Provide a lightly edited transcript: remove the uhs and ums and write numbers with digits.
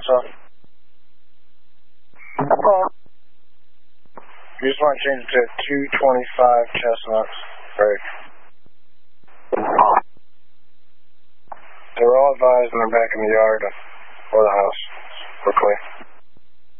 what's up? You just want to change it to 225 Chestnuts. Right. They're all advised and they're back in the yard or the house. We're clear.